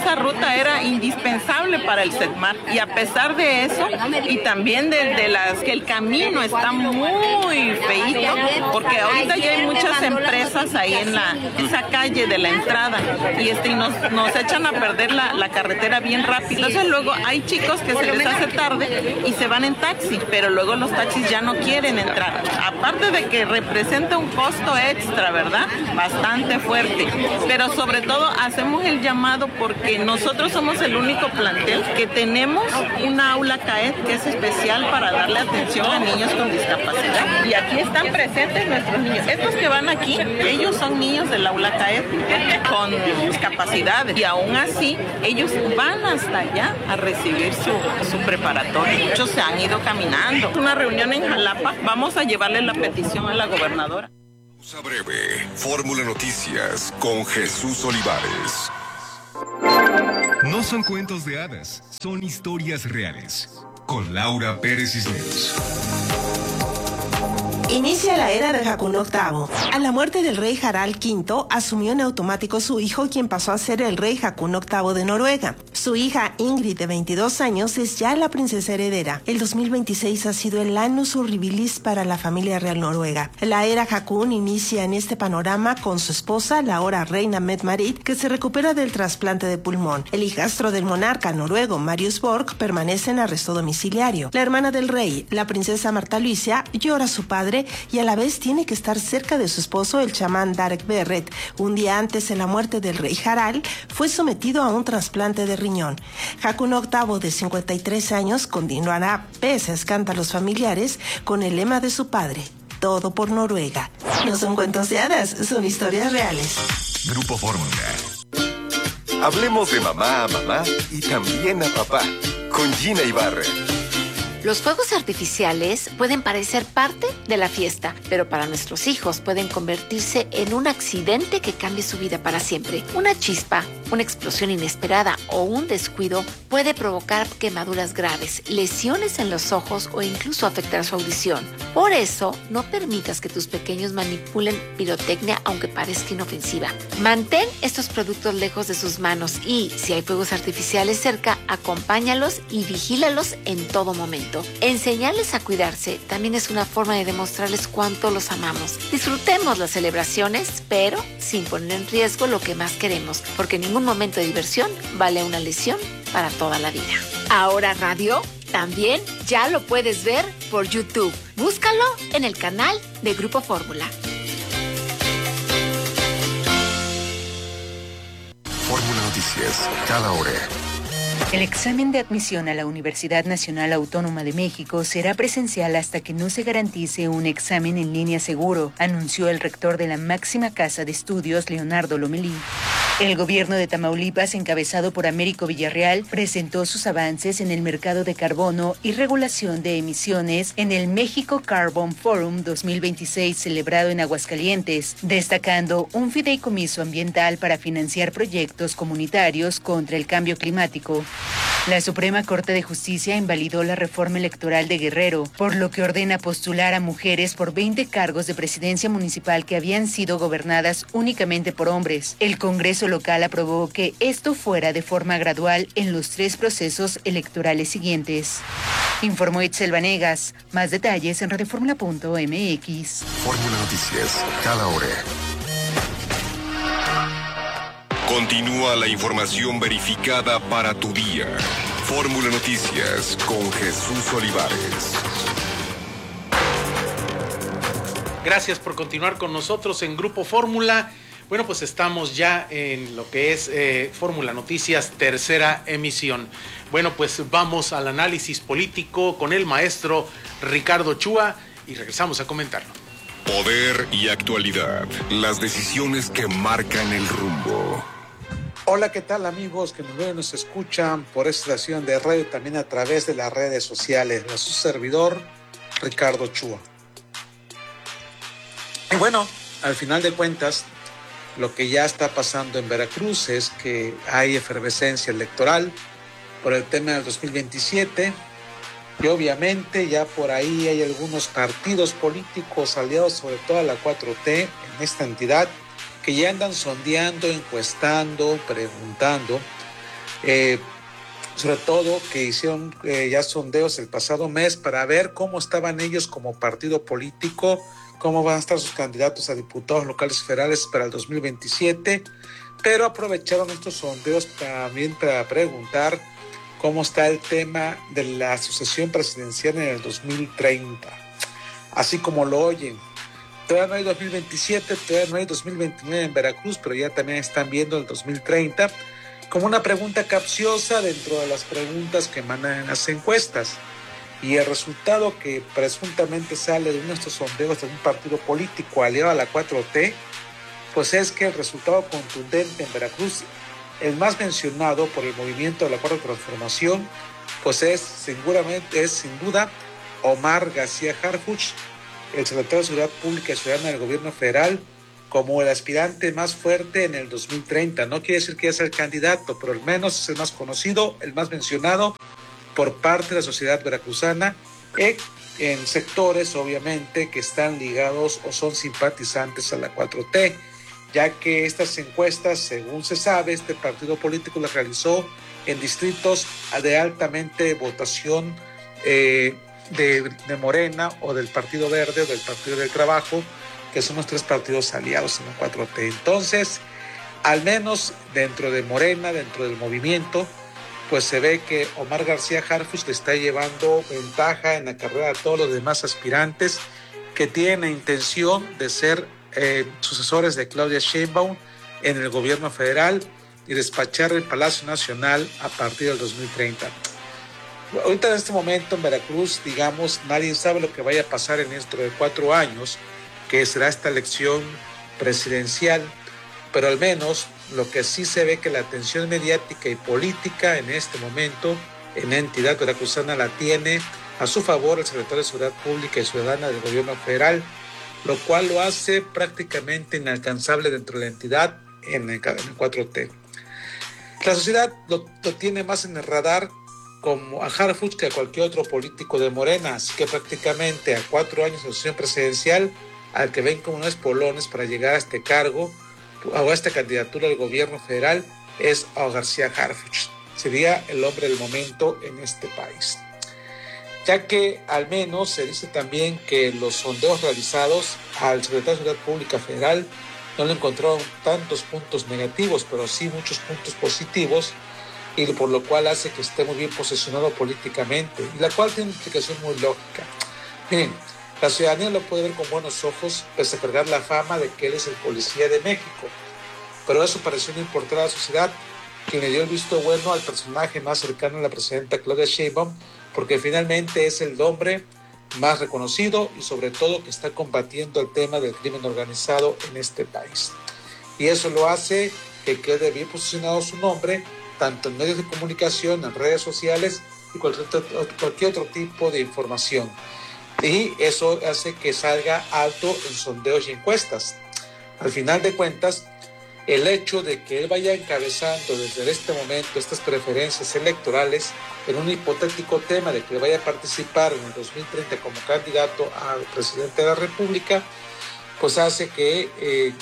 esa ruta era indispensable para el Setmar. Y a pesar de eso, y también de las que el camino está muy feíto, porque ahorita ya hay muchas empresas ahí en esa calle de la entrada, y nos echan a perder la carretera bien rápido. Entonces luego hay chicos que se les hace tarde y se van en taxi, pero luego los taxis ya no quieren entrar. Aparte de que representa un costo extra, ¿verdad? Bastante fuerte. Pero sobre todo hacemos el llamado porque nosotros somos el único plantel que tenemos una aula CAED que es especial para darle atención a niños con discapacidad. Y aquí están presentes nuestros niños. Estos que van aquí, ellos son niños del aula CAED con discapacidades. Y aún así, ellos van hasta allá a recibir su preparatoria. Muchos se han ido caminando. Una reunión en Jalapa, vamos a llevarle la petición a la gobernadora. Pausa breve. Fórmula Noticias con Jesús Olivares. No son cuentos de hadas, son historias reales. Con Laura Pérez Cisneros. Inicia la era de Hakuno VIII. A la muerte del rey Harald V, asumió en automático su hijo, quien pasó a ser el rey Hakuno VIII de Noruega. Su hija Ingrid, de 22 años, es ya la princesa heredera. El 2026 ha sido el annus horribilis para la familia real noruega. La era Haakon inicia en este panorama con su esposa, la ahora reina Mette-Marit, que se recupera del trasplante de pulmón. El hijastro del monarca noruego, Marius Borg, permanece en arresto domiciliario. La hermana del rey, la princesa Marta Luisa, llora a su padre y a la vez tiene que estar cerca de su esposo, el chamán Darek Berret. Un día antes de la muerte del rey Harald, fue sometido a un trasplante de riñón. Hakuno VIII, de 53 años, continuará, pese a escándalos familiares, con el lema de su padre: todo por Noruega. No son cuentos de hadas, son historias reales. Grupo Fórmula. Hablemos de mamá a mamá y también a papá, con Gina Ibarra. Los fuegos artificiales pueden parecer parte de la fiesta, pero para nuestros hijos pueden convertirse en un accidente que cambie su vida para siempre. Una chispa, una explosión inesperada o un descuido puede provocar quemaduras graves, lesiones en los ojos o incluso afectar su audición. Por eso, no permitas que tus pequeños manipulen pirotecnia aunque parezca inofensiva. Mantén estos productos lejos de sus manos y, si hay fuegos artificiales cerca, acompáñalos y vigílalos en todo momento. Enseñarles a cuidarse también es una forma de demostrarles cuánto los amamos. Disfrutemos las celebraciones, pero sin poner en riesgo lo que más queremos, porque ningún momento de diversión vale una lesión para toda la vida. Ahora Radio también ya lo puedes ver por YouTube. Búscalo en el canal de Grupo Fórmula. Fórmula Noticias, cada hora. El examen de admisión a la Universidad Nacional Autónoma de México será presencial hasta que no se garantice un examen en línea seguro, anunció el rector de la máxima casa de estudios, Leonardo Lomelí. El gobierno de Tamaulipas, encabezado por Américo Villarreal, presentó sus avances en el mercado de carbono y regulación de emisiones en el México Carbon Forum 2026 celebrado en Aguascalientes, destacando un fideicomiso ambiental para financiar proyectos comunitarios contra el cambio climático. La Suprema Corte de Justicia invalidó la reforma electoral de Guerrero, por lo que ordena postular a mujeres por 20 cargos de presidencia municipal que habían sido gobernadas únicamente por hombres. El Congreso local aprobó que esto fuera de forma gradual en los 3 procesos electorales siguientes. Informó Itzel Vanegas. Más detalles en radioformula.mx. Fórmula Noticias, cada hora. Continúa la información verificada para tu día. Fórmula Noticias con Jesús Olivares. Gracias por continuar con nosotros en Grupo Fórmula. Bueno, pues estamos ya en lo que es Fórmula Noticias, tercera emisión. Bueno, pues vamos al análisis político con el maestro Ricardo Ochoa y regresamos a comentarlo. Poder y actualidad, las decisiones que marcan el rumbo. Hola, ¿qué tal amigos que nos ven y nos escuchan por esta estación de radio, también a través de las redes sociales? A su servidor, Ricardo Ochoa. Y bueno, al final de cuentas, lo que ya está pasando en Veracruz es que hay efervescencia electoral por el tema del 2027 y obviamente ya por ahí hay algunos partidos políticos aliados, sobre todo a la 4T en esta entidad, que ya andan sondeando, encuestando, preguntando sobre todo que hicieron ya sondeos el pasado mes para ver cómo estaban ellos como partido político, cómo van a estar sus candidatos a diputados locales y federales para el 2027, pero aprovecharon estos sondeos también para preguntar cómo está el tema de la sucesión presidencial en el 2030, así como lo oyen. Todavía no hay 2027, todavía no hay 2029 en Veracruz, pero ya también están viendo el 2030 como una pregunta capciosa dentro de las preguntas que emanan en las encuestas. Y el resultado que presuntamente sale de uno de estos sondeos de un partido político aliado a la 4T, pues es que el resultado contundente en Veracruz, el más mencionado por el movimiento de la Cuarta Transformación, pues es sin duda Omar García Harfuch, el secretario de Seguridad Pública y Ciudadana del Gobierno Federal, como el aspirante más fuerte en el 2030. No quiere decir que sea el candidato, pero al menos es el más conocido, el más mencionado por parte de la sociedad veracruzana, en sectores obviamente que están ligados o son simpatizantes a la 4T, ya que estas encuestas, según se sabe, este partido político las realizó en distritos de altamente votación de Morena o del Partido Verde o del Partido del Trabajo, que son los tres partidos aliados en la 4T. Entonces, al menos dentro de Morena, dentro del movimiento, pues se ve que Omar García Harfuch le está llevando ventaja en la carrera a todos los demás aspirantes que tienen la intención de ser sucesores de Claudia Sheinbaum en el gobierno federal y despachar el Palacio Nacional a partir del 2030. Ahorita en este momento en Veracruz, digamos, nadie sabe lo que vaya a pasar en dentro de 4 años, que será esta elección presidencial, pero al menos lo que sí se ve que la atención mediática y política en este momento en la entidad veracruzana la tiene a su favor el secretario de Seguridad Pública y Ciudadana del Gobierno Federal, lo cual lo hace prácticamente inalcanzable dentro de la entidad en el 4T. La sociedad lo tiene más en el radar como a Harfuch que a cualquier otro político de Morena, así que prácticamente a 4 años de sucesión presidencial, al que ven como unos polones para llegar a este cargo o a esta candidatura al gobierno federal es a García Harfuch. Sería el hombre del momento en este país. Ya que al menos se dice también que los sondeos realizados al secretario de Seguridad Pública Federal no le encontraron tantos puntos negativos, pero sí muchos puntos positivos, y por lo cual hace que esté muy bien posicionado políticamente, y la cual tiene una explicación muy lógica. Miren, la ciudadanía lo puede ver con buenos ojos, pese a cargar la fama de que él es el policía de México, pero eso pareció no importar a la sociedad, quien le dio el visto bueno al personaje más cercano a la presidenta Claudia Sheinbaum, porque finalmente es el hombre más reconocido y sobre todo que está combatiendo el tema del crimen organizado en este país. Y eso lo hace que quede bien posicionado su nombre, tanto en medios de comunicación, en redes sociales y cualquier otro tipo de información. Y eso hace que salga alto en sondeos y encuestas. Al final de cuentas, el hecho de que él vaya encabezando desde este momento estas preferencias electorales en un hipotético tema de que vaya a participar en el 2030 como candidato a presidente de la República, pues hace que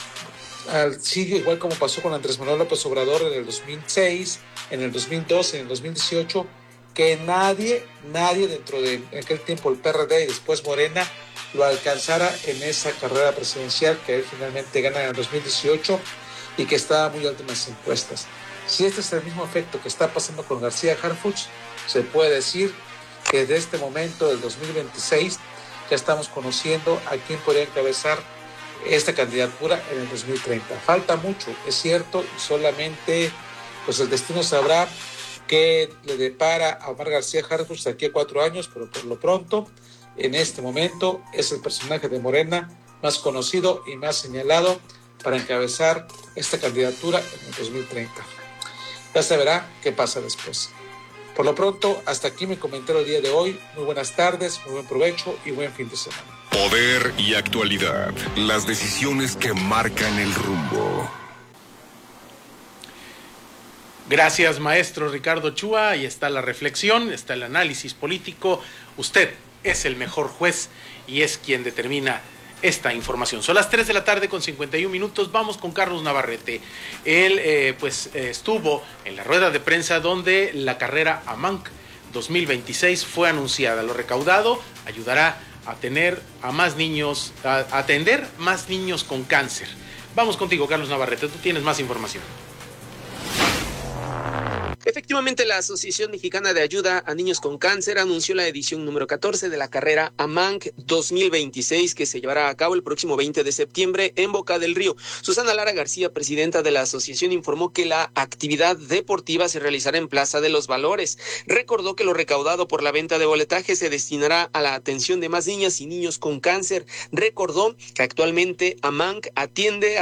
sigue igual como pasó con Andrés Manuel López Obrador en el 2006, en el 2012, en el 2018, que nadie dentro de aquel tiempo el PRD y después Morena lo alcanzara en esa carrera presidencial que él finalmente gana en el 2018 y que estaba muy alto en las encuestas. Si este es el mismo efecto que está pasando con García Harfuch, se puede decir que desde este momento del 2026 ya estamos conociendo a quién podría encabezar esta candidatura en el 2030. Falta mucho, es cierto, y solamente pues el destino sabrá qué le depara a Omar García Harfuch de aquí a 4 años, pero por lo pronto, en este momento, es el personaje de Morena más conocido y más señalado para encabezar esta candidatura en el 2030. Ya se verá qué pasa después. Por lo pronto, hasta aquí mi comentario el día de hoy. Muy buenas tardes, muy buen provecho y buen fin de semana. Poder y actualidad, las decisiones que marcan el rumbo. Gracias, maestro Ricardo Chua. Ahí está la reflexión, está el análisis político. Usted es el mejor juez y es quien determina esta información. Son las 3 de la tarde con 51 minutos. Vamos con Carlos Navarrete. Él estuvo en la rueda de prensa donde la carrera AMANC 2026 fue anunciada. Lo recaudado ayudará a tener a más niños, a atender más niños con cáncer. Vamos contigo, Carlos Navarrete, tú tienes más información. Efectivamente, la Asociación Mexicana de Ayuda a Niños con Cáncer anunció la edición número 14 de la carrera AMANC 2026 que se llevará a cabo el próximo 20 de septiembre en Boca del Río. Susana Lara García, presidenta de la asociación, informó que la actividad deportiva se realizará en Plaza de los Valores. Recordó que lo recaudado por la venta de boletaje se destinará a la atención de más niñas y niños con cáncer. Recordó que actualmente AMANC atiende a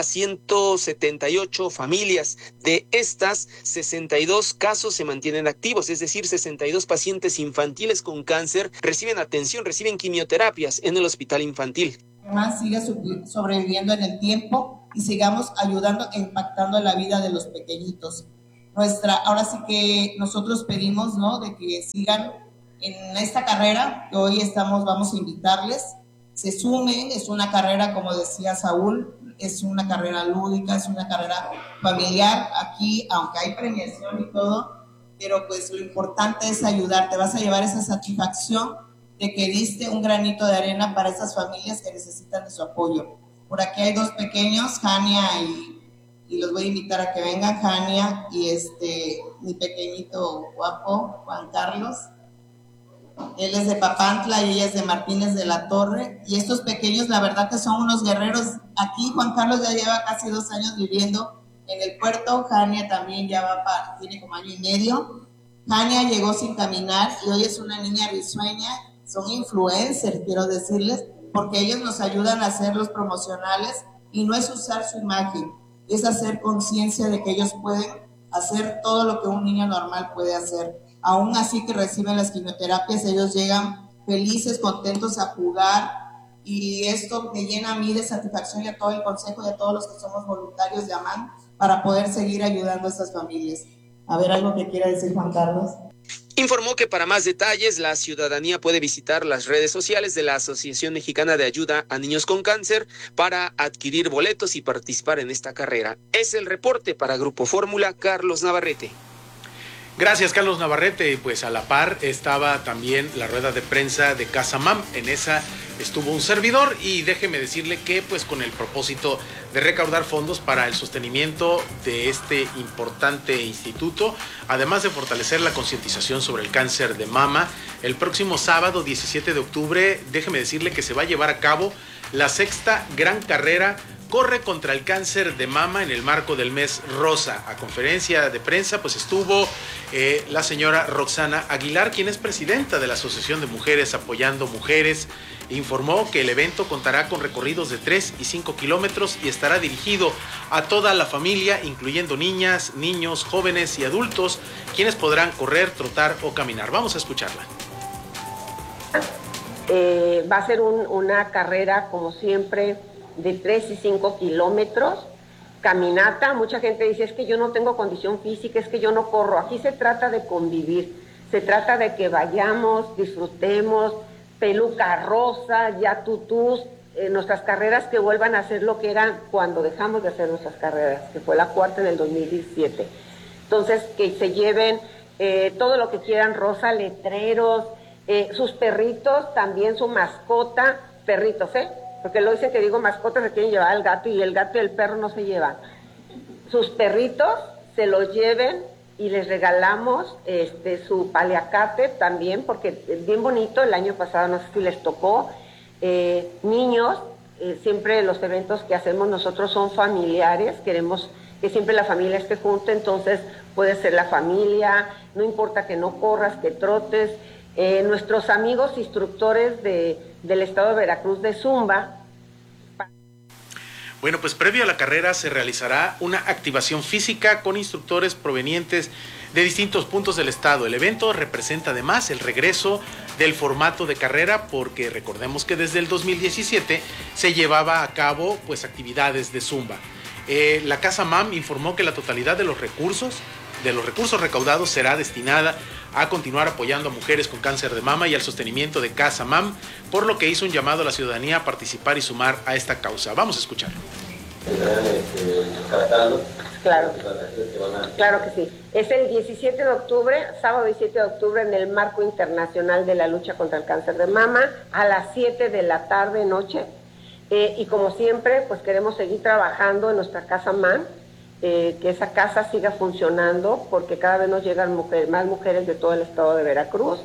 178 familias. De estas, 62 casos se mantienen activos, es decir, 62 pacientes infantiles con cáncer reciben atención, reciben quimioterapias en el hospital infantil. Además, siga sobreviviendo en el tiempo y sigamos ayudando e impactando en la vida de los pequeñitos. Ahora sí que nosotros pedimos, ¿no?, de que sigan en esta carrera que hoy vamos a invitarles, se sumen. Es una carrera, como decía Saúl, es una carrera lúdica, es una carrera familiar. Aquí, aunque hay premiación y todo, pero pues lo importante es ayudar. Te vas a llevar esa satisfacción de que diste un granito de arena para esas familias que necesitan de su apoyo. Por aquí hay dos pequeños, Jania y los voy a invitar a que vengan, Jania y mi pequeñito guapo, Juan Carlos. Él es de Papantla y ella es de Martínez de la Torre. Y estos pequeños, la verdad que son unos guerreros. Aquí Juan Carlos ya lleva casi 2 años viviendo en el puerto. Jania también ya tiene como 1 año y medio. Jania llegó sin caminar y hoy es una niña risueña. Son influencers, quiero decirles, porque ellos nos ayudan a hacer los promocionales y no es usar su imagen, es hacer conciencia de que ellos pueden hacer todo lo que un niño normal puede hacer. Aún así que reciben las quimioterapias, ellos llegan felices, contentos a jugar, y esto me llena a mí de satisfacción y a todo el consejo y a todos los que somos voluntarios de AMAN para poder seguir ayudando a estas familias. A ver, algo que quiera decir Juan Carlos. Informó que para más detalles la ciudadanía puede visitar las redes sociales de la Asociación Mexicana de Ayuda a Niños con Cáncer para adquirir boletos y participar en esta carrera. Es el reporte para Grupo Fórmula, Carlos Navarrete. Gracias, Carlos Navarrete. Pues a la par estaba también la rueda de prensa de Casa MAM. En esa estuvo un servidor y déjeme decirle que pues con el propósito de recaudar fondos para el sostenimiento de este importante instituto, además de fortalecer la concientización sobre el cáncer de mama, el próximo sábado 17 de octubre, déjeme decirle que se va a llevar a cabo la 6ª gran carrera Corre contra el cáncer de mama en el marco del mes rosa. A conferencia de prensa pues estuvo la señora Roxana Aguilar, quien es presidenta de la Asociación de Mujeres Apoyando Mujeres. Informó que el evento contará con recorridos de 3 y 5 kilómetros y estará dirigido a toda la familia, incluyendo niñas, niños, jóvenes y adultos, quienes podrán correr, trotar o caminar. Vamos a escucharla. Va a ser una carrera, como siempre, de 3 y 5 kilómetros, caminata. Mucha gente dice, es que yo no tengo condición física, es que yo no corro. Aquí se trata de convivir, se trata de que vayamos, disfrutemos, peluca rosa, ya tutús, nuestras carreras que vuelvan a ser lo que eran cuando dejamos de hacer nuestras carreras, que fue la 4ª en el 2017. Entonces, que se lleven todo lo que quieran, rosa, letreros, sus perritos, también su mascota, perritos, porque lo dicen que digo mascotas, se quieren llevar al gato y el gato y el perro no se llevan. Sus perritos se los lleven y les regalamos su paliacate también, porque es bien bonito. El año pasado no sé si les tocó. Niños, siempre los eventos que hacemos nosotros son familiares, queremos que siempre la familia esté junta, entonces puede ser la familia, no importa que no corras, que trotes. Nuestros amigos instructores del estado de Veracruz de Zumba. Bueno, pues previo a la carrera se realizará una activación física con instructores provenientes de distintos puntos del estado. El evento representa además el regreso del formato de carrera, porque recordemos que desde el 2017 se llevaba a cabo pues actividades de Zumba. La Casa MAM informó que la totalidad de los recursos recaudados será destinada a continuar apoyando a mujeres con cáncer de mama y al sostenimiento de Casa MAM, por lo que hizo un llamado a la ciudadanía a participar y sumar a esta causa. Vamos a escucharlo. Claro, claro que sí. Es el 17 de octubre, sábado 17 de octubre, en el Marco Internacional de la Lucha contra el Cáncer de Mama, a las 7 de la tarde, noche. Y como siempre, pues queremos seguir trabajando en nuestra Casa MAM, que esa casa siga funcionando, porque cada vez nos llegan más mujeres de todo el estado de Veracruz.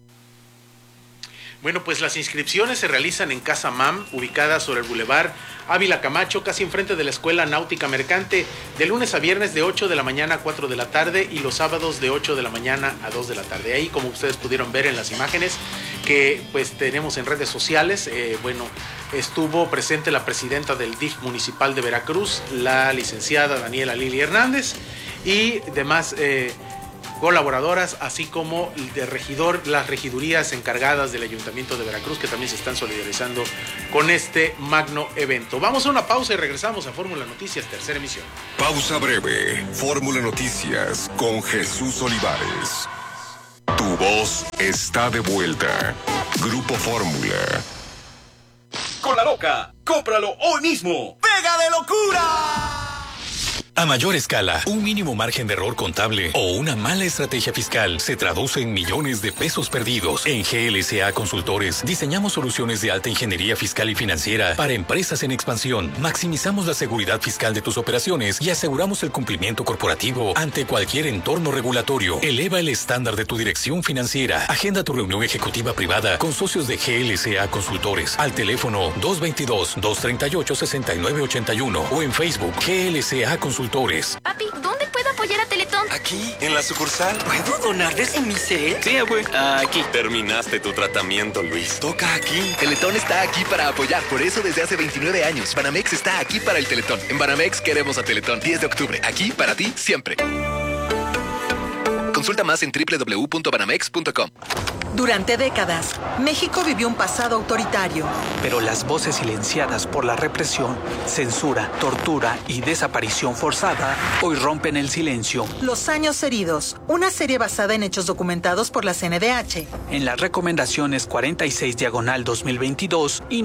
Bueno, pues las inscripciones se realizan en Casa MAM, ubicada sobre el Boulevard Ávila Camacho, casi enfrente de la Escuela Náutica Mercante, de lunes a viernes de 8 de la mañana a 4 de la tarde y los sábados de 8 de la mañana a 2 de la tarde. Ahí, como ustedes pudieron ver en las imágenes que pues tenemos en redes sociales, estuvo presente la presidenta del DIF municipal de Veracruz, la licenciada Daniela Lili Hernández, y demás colaboradoras, así como las regidurías encargadas del Ayuntamiento de Veracruz, que también se están solidarizando con este magno evento. Vamos a una pausa y regresamos a Fórmula Noticias, tercera emisión. Pausa breve. Fórmula Noticias con Jesús Olivares. Tu voz está de vuelta. Grupo Fórmula. Con la loca, cómpralo hoy mismo. ¡Pega de locura! A mayor escala, un mínimo margen de error contable o una mala estrategia fiscal se traduce en millones de pesos perdidos. En GLSA Consultores diseñamos soluciones de alta ingeniería fiscal y financiera para empresas en expansión. Maximizamos la seguridad fiscal de tus operaciones y aseguramos el cumplimiento corporativo ante cualquier entorno regulatorio. Eleva el estándar de tu dirección financiera. Agenda tu reunión ejecutiva privada con socios de GLSA Consultores al teléfono 222-238-6981 o en Facebook GLSA Consultores. Papi, ¿dónde puedo apoyar a Teletón? Aquí, en la sucursal. ¿Puedo donar desde mi cel? Sí, güey. Aquí. Terminaste tu tratamiento, Luis. Toca aquí. Teletón está aquí para apoyar. Por eso desde hace 29 años. Banamex está aquí para el Teletón. En Banamex queremos a Teletón. 10 de octubre. Aquí para ti siempre. Consulta más en www.banamex.com. Durante décadas, México vivió un pasado autoritario. Pero las voces silenciadas por la represión, censura, tortura y desaparición forzada hoy rompen el silencio. Los años heridos, una serie basada en hechos documentados por la CNDH. En las recomendaciones 46/2022 y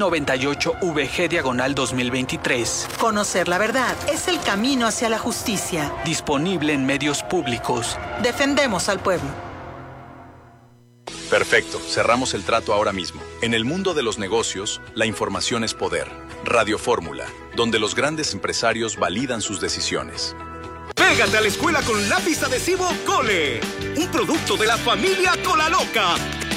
98/VG/2023. Conocer la verdad es el camino hacia la justicia. Disponible en medios públicos. Defendemos al pueblo. Perfecto, cerramos el trato ahora mismo. En el mundo de los negocios, la información es poder. Radio Fórmula, donde los grandes empresarios validan sus decisiones. Pégate a la escuela con lápiz adhesivo Cole, un producto de la familia Cola Loca.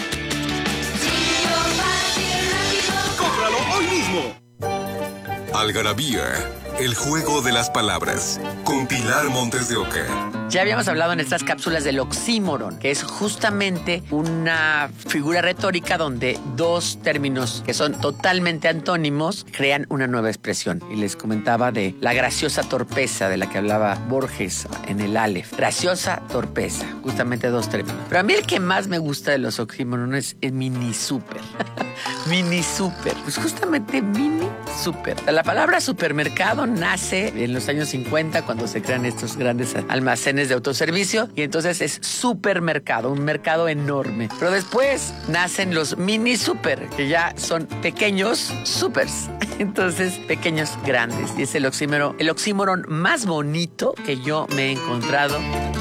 ¡Cómpralo hoy mismo! Algarabía, el juego de las palabras, con Pilar Montes de Oca. Ya habíamos hablado en estas cápsulas del oxímoron, que es justamente una figura retórica donde dos términos que son totalmente antónimos crean una nueva expresión. Y les comentaba de la graciosa torpeza de la que hablaba Borges en el Aleph. Graciosa torpeza, justamente dos términos. Pero a mí el que más me gusta de los oxímorones es mini super. Mini super, pues justamente mini super. La palabra supermercado nace en los años 50 cuando se crean estos grandes almacenes de autoservicio y entonces es supermercado, un mercado enorme. Pero después nacen los mini super, que ya son pequeños supers. Entonces, pequeños grandes. Y es el oxímoron más bonito que yo me he encontrado.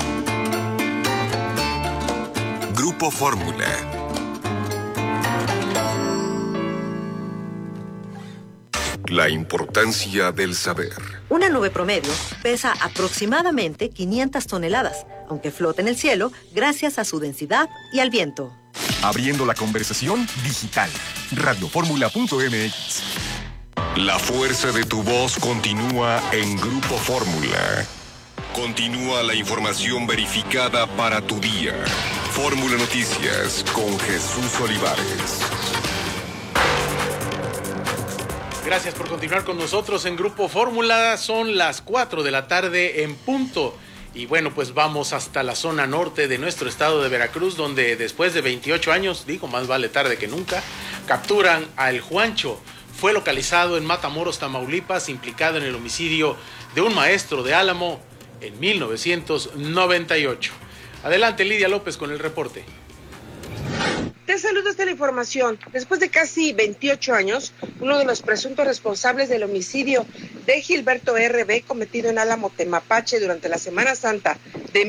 Grupo Fórmula. La importancia del saber. Una nube promedio pesa aproximadamente 500 toneladas, aunque flota en el cielo gracias a su densidad y al viento. Abriendo la conversación digital. Radioformula.mx. La fuerza de tu voz continúa en Grupo Fórmula. Continúa la información verificada para tu día. Fórmula Noticias con Jesús Olivares. Gracias por continuar con nosotros en Grupo Fórmula. Son las 4 de la tarde en punto. Y bueno, pues vamos hasta la zona norte de nuestro estado de Veracruz, donde después de 28 años, más vale tarde que nunca, capturan a El Juancho. Fue localizado en Matamoros, Tamaulipas, implicado en el homicidio de un maestro de Álamo en 1998. Adelante, Lidia López, con el reporte. Te saludo esta la información. Después de casi 28 años, uno de los presuntos responsables del homicidio de Gilberto R.B. cometido en Álamo, Temapache, durante la Semana Santa de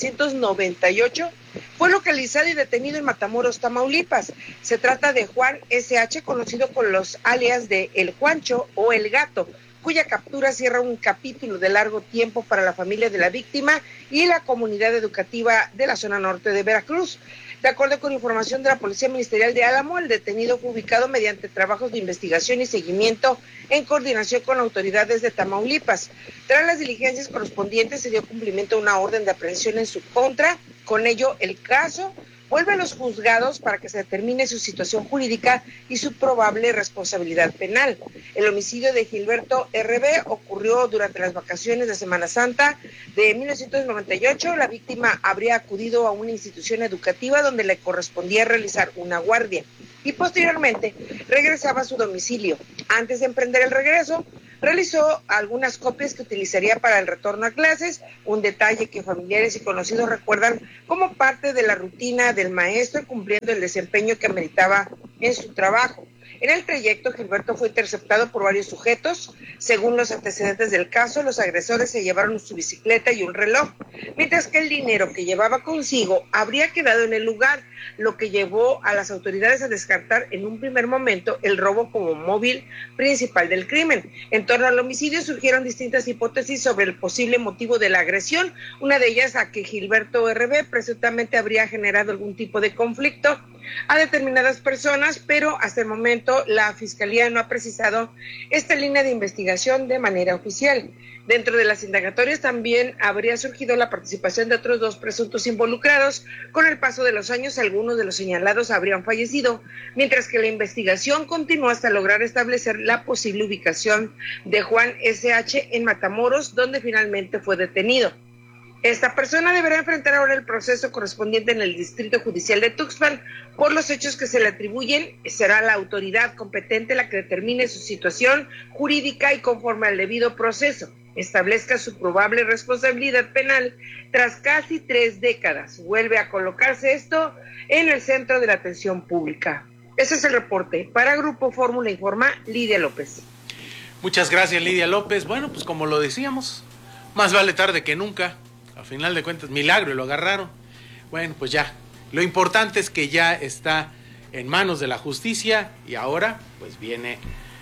1998, fue localizado y detenido en Matamoros, Tamaulipas. Se trata de Juan S.H., conocido con los alias de El Juancho o El Gato, cuya captura cierra un capítulo de largo tiempo para la familia de la víctima y la comunidad educativa de la zona norte de Veracruz. De acuerdo con información de la Policía Ministerial de Álamo, el detenido fue ubicado mediante trabajos de investigación y seguimiento en coordinación con autoridades de Tamaulipas. Tras las diligencias correspondientes, se dio cumplimiento a una orden de aprehensión en su contra. Con ello, el caso vuelve a los juzgados para que se determine su situación jurídica y su probable responsabilidad penal. El homicidio de Gilberto R.B. ocurrió durante las vacaciones de Semana Santa de 1998. La víctima habría acudido a una institución educativa donde le correspondía realizar una guardia y posteriormente regresaba a su domicilio. Antes de emprender el regreso, realizó algunas copias que utilizaría para el retorno a clases, un detalle que familiares y conocidos recuerdan como parte de la rutina del maestro, cumpliendo el desempeño que ameritaba en su trabajo. En el trayecto, Gilberto fue interceptado por varios sujetos. Según los antecedentes del caso, los agresores se llevaron su bicicleta y un reloj, mientras que el dinero que llevaba consigo habría quedado en el lugar, lo que llevó a las autoridades a descartar en un primer momento el robo como móvil principal del crimen. En torno al homicidio surgieron distintas hipótesis sobre el posible motivo de la agresión, una de ellas a que Gilberto R.B. presuntamente habría generado algún tipo de conflicto a determinadas personas, pero hasta el momento la Fiscalía no ha precisado esta línea de investigación de manera oficial. Dentro de las indagatorias también habría surgido la participación de otros 2 presuntos involucrados. Con el paso de los años, algunos de los señalados habrían fallecido, mientras que la investigación continuó hasta lograr establecer la posible ubicación de Juan S.H. en Matamoros, donde finalmente fue detenido. Esta persona deberá enfrentar ahora el proceso correspondiente en el Distrito Judicial de Tuxpan. Por los hechos que se le atribuyen, será la autoridad competente la que determine su situación jurídica y conforme al debido proceso establezca su probable responsabilidad penal. Tras casi 3 décadas, vuelve a colocarse esto en el centro de la atención pública. Ese es el reporte. Para Grupo Fórmula informa Lidia López. Muchas gracias, Lidia López. Bueno, pues como lo decíamos, más vale tarde que nunca. A final de cuentas, milagro, y lo agarraron. Bueno, pues ya. Lo importante es que ya está en manos de la justicia y ahora pues viene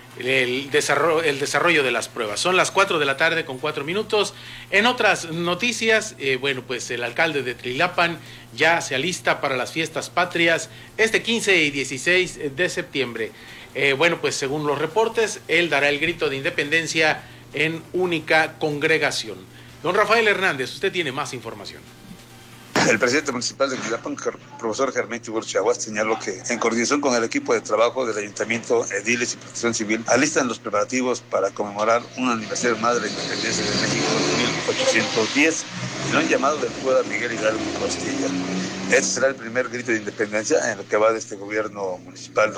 el desarrollo de las pruebas. Son las 4 de la tarde con 4 minutos. En otras noticias, bueno, pues el alcalde de Tlilapan ya se alista para las fiestas patrias este 15 y 16 de septiembre. Bueno, pues según los reportes, él dará el grito de independencia en única congregación. Don Rafael Hernández, usted tiene más información. El presidente municipal de Tlilapan, profesor Germán Tibor Chaguas, señaló que en coordinación con el equipo de trabajo del Ayuntamiento, ediles y Protección Civil, alistan los preparativos para conmemorar un aniversario más de la independencia de México en 1810, y lo han llamado del pueblo Miguel Hidalgo Costilla. Este será el primer grito de independencia en lo que va de este gobierno municipal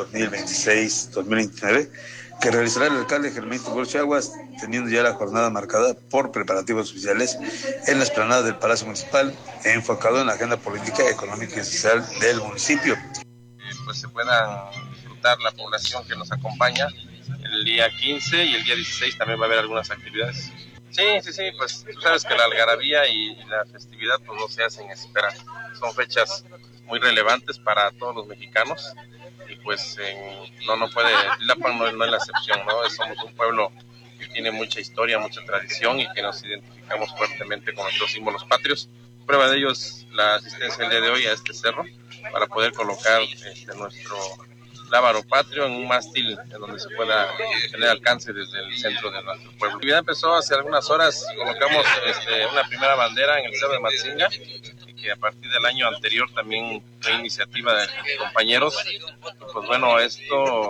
2026-2029, que realizará el alcalde Germán Tibor Chaguas, teniendo ya la jornada marcada por preparativos oficiales en la explanada del Palacio Municipal, enfocado en la agenda política, económica y social del municipio. Pues se puedan disfrutar la población que nos acompaña el día 15 y el día 16 también va a haber algunas actividades. Sí, pues tú sabes que la algarabía y la festividad pues no se hacen esperar. Son fechas muy relevantes para todos los mexicanos y pues no puede, Tlilapan no es la excepción, ¿no? Somos un pueblo que tiene mucha historia, mucha tradición y que nos identificamos fuertemente con nuestros símbolos patrios. Prueba de ello es la asistencia el día de hoy a este cerro para poder colocar nuestro lábaro patrio en un mástil en donde se pueda tener alcance desde el centro de nuestro pueblo. La actividad empezó hace algunas horas, colocamos una primera bandera en el Cerro de Matzinga, que a partir del año anterior también fue iniciativa de compañeros. Pues bueno, este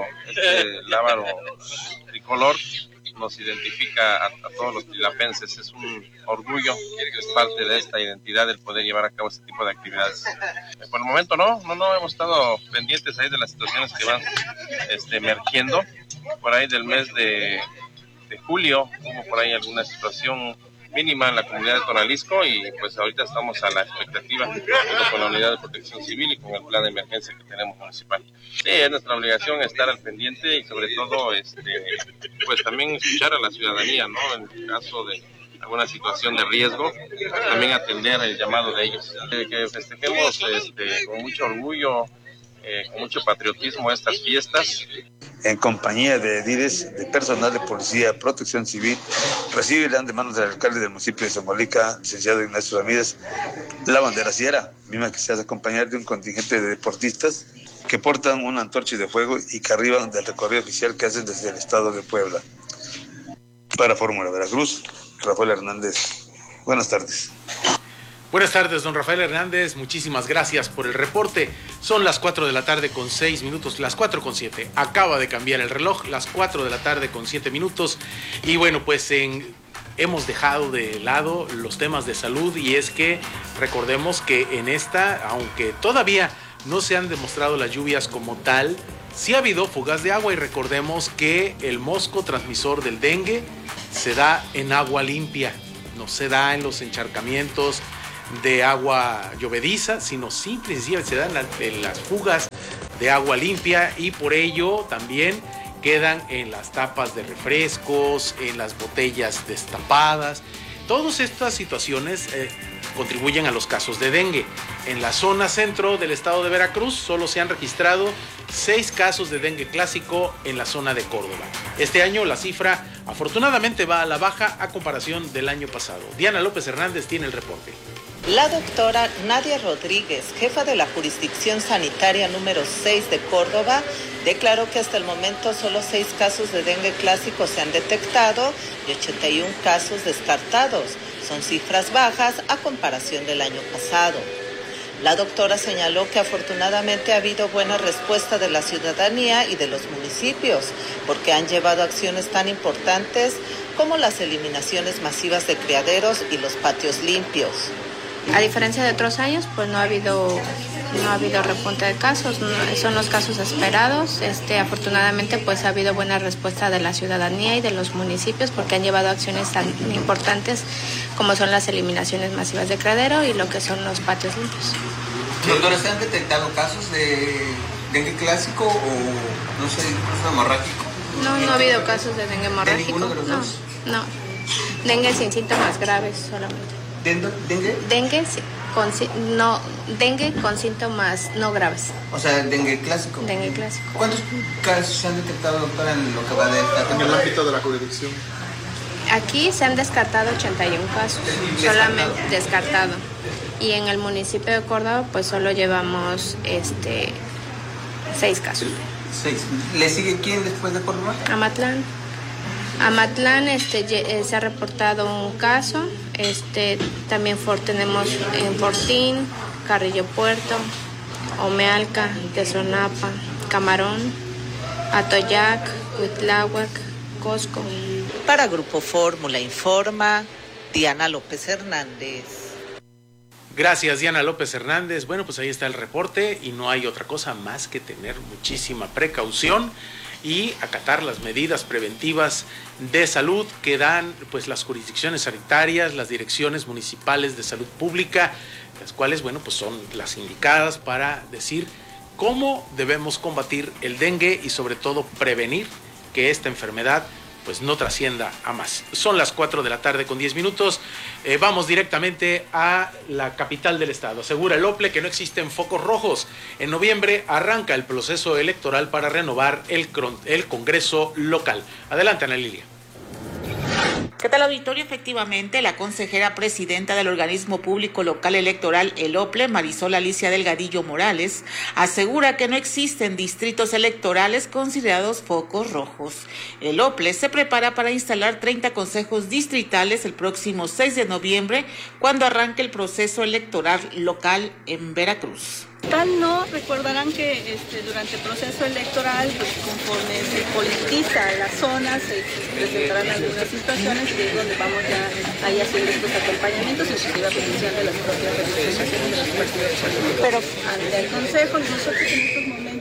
lábaro tricolor nos identifica a todos los tlilapenses, es un orgullo, es parte de esta identidad el poder llevar a cabo este tipo de actividades. Por el momento no hemos estado pendientes ahí de las situaciones que van emergiendo. Por ahí del mes de julio hubo por ahí alguna situación mínima en la comunidad de Tonalisco y pues ahorita estamos a la expectativa junto con la unidad de protección civil y con el plan de emergencia que tenemos municipal. Sí, es nuestra obligación estar al pendiente y sobre todo pues también escuchar a la ciudadanía, ¿no? En el caso de alguna situación de riesgo, también atender el llamado de ellos. Que festejemos con mucho orgullo, con mucho patriotismo estas fiestas. En compañía de ediles, de personal de policía, protección civil, recibirán de manos del alcalde del municipio de Zongolica, licenciado Ignacio Ramírez, la bandera sierra, misma que se hace acompañar de un contingente de deportistas que portan una antorcha de fuego y que arriban del recorrido oficial que hacen desde el estado de Puebla. Para Fórmula Veracruz, Rafael Hernández. Buenas tardes. Buenas tardes, don Rafael Hernández, muchísimas gracias por el reporte. Son las 4 de la tarde con 6 minutos, las 4:07. Acaba de cambiar el reloj, las 4 de la tarde con 7 minutos. Y bueno, pues hemos dejado de lado los temas de salud y es que recordemos que en esta, aunque todavía no se han demostrado las lluvias como tal, sí ha habido fugas de agua y recordemos que el mosco transmisor del dengue se da en agua limpia, no se da en los encharcamientos de agua llovediza, sino simple y sencillamente se dan en las fugas de agua limpia y por ello también quedan en las tapas de refrescos, en las botellas destapadas. Todas estas situaciones contribuyen a los casos de dengue. En la zona centro del estado de Veracruz solo se han registrado 6 casos de dengue clásico en la zona de Córdoba. Este año la cifra afortunadamente va a la baja a comparación del año pasado. Diana López Hernández tiene el reporte. La doctora Nadia Rodríguez, jefa de la jurisdicción sanitaria número 6 de Córdoba, declaró que hasta el momento solo 6 casos de dengue clásico se han detectado y 81 casos descartados. Son cifras bajas a comparación del año pasado. La doctora señaló que afortunadamente ha habido buena respuesta de la ciudadanía y de los municipios, porque han llevado acciones tan importantes como las eliminaciones masivas de criaderos y los patios limpios. A diferencia de otros años, pues no ha habido repunte de casos, son los casos esperados. Afortunadamente, pues ha habido buena respuesta de la ciudadanía y de los municipios porque han llevado acciones tan importantes como son las eliminaciones masivas de criadero y lo que son los patios limpios. Doctora, ¿se han detectado casos de dengue clásico o no sé, hemorrágico? No ha habido casos de dengue hemorrágico. ¿De ninguno de los dos? No. Dengue sin síntomas graves solamente. ¿Dengue? Dengue con síntomas no graves. O sea, dengue clásico. Dengue clásico. ¿Cuántos casos se han detectado, doctora, en lo que va de esta temporada? En el ámbito de la jurisdicción. Aquí se han descartado 81 casos, solamente descartado. Y en el municipio de Córdoba, pues solo llevamos 6 casos. 6. ¿Le sigue quién después de Córdoba? Amatlán, se ha reportado un caso. También tenemos en Fortín, Carrillo Puerto, Omealca, Tezonapa, Camarón, Atoyac, Huitláhuac, Cosco. Para Grupo Fórmula informa Diana López Hernández. Gracias, Diana López Hernández. Bueno, pues ahí está el reporte y no hay otra cosa más que tener muchísima precaución y acatar las medidas preventivas de salud que dan pues las jurisdicciones sanitarias, las direcciones municipales de salud pública, las cuales, bueno, pues son las indicadas para decir cómo debemos combatir el dengue y sobre todo prevenir que esta enfermedad pues no trascienda a más. Son las 4 de la tarde con 10 minutos. Vamos directamente a la capital del estado. Asegura el OPLE que no existen focos rojos. En noviembre arranca el proceso electoral para renovar el Congreso local. Adelante, Ana Lilia. ¿Qué tal, auditorio? Efectivamente, la consejera presidenta del organismo público local electoral, el OPLE, Marisol Alicia Delgadillo Morales, asegura que no existen distritos electorales considerados focos rojos. El OPLE se prepara para instalar 30 consejos distritales el próximo 6 de noviembre, cuando arranque el proceso electoral local en Veracruz. No, recordarán que durante el proceso electoral, pues, conforme se politiza la zona, se presentarán algunas situaciones que es donde vamos ya ahí haciendo estos acompañamientos, inclusive a petición de las propias representaciones de los partidos políticos. Pero ante el Consejo, nosotros en estos momentos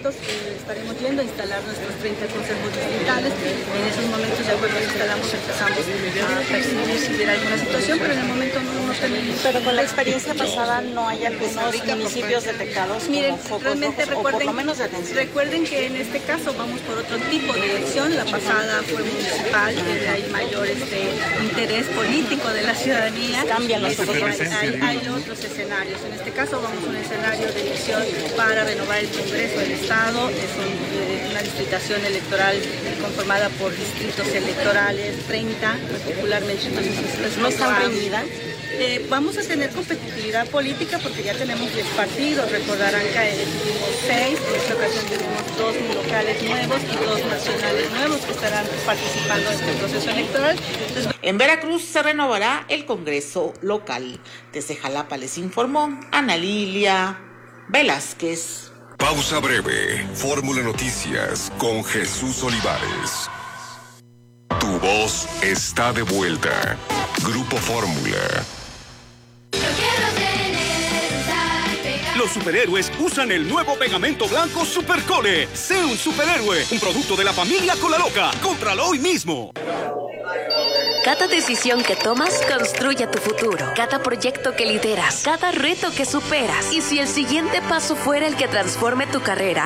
momentos estaremos yendo a instalar nuestros 30 consejos distritales. En esos momentos ya cuando instalamos empezamos a percibir si hubiera alguna situación, pero en el momento no tenemos. Pero con la experiencia pasada no hay algunos municipios detectados. Miren, como focos realmente rojos, o por lo menos de atención. recuerden que en este caso vamos por otro tipo de elección. La pasada fue municipal, hay mayor interés político de la ciudadanía. Cambian los hay otros escenarios. En este caso vamos a un escenario de elección para renovar el Congreso del Estado. Es una distritación electoral conformada por distritos electorales, 30 particularmente. ¿No están reñidas? Vamos a tener competitividad política porque ya tenemos 10 partidos. Recordarán que tuvimos 6, en esta ocasión tuvimos 2 locales nuevos y 2 nacionales nuevos que estarán participando en este proceso electoral. Entonces, en Veracruz se renovará el Congreso local. Desde Jalapa les informó Ana Lilia Velázquez. Pausa breve. Fórmula Noticias con Jesús Olivares. Tu voz está de vuelta. Grupo Fórmula. Los superhéroes usan el nuevo pegamento blanco Supercole. Sé un superhéroe, un producto de la familia Colaloca. Cómpralo hoy mismo. Cada decisión que tomas construye tu futuro. Cada proyecto que lideras, cada reto que superas. Y si el siguiente paso fuera el que transforme tu carrera,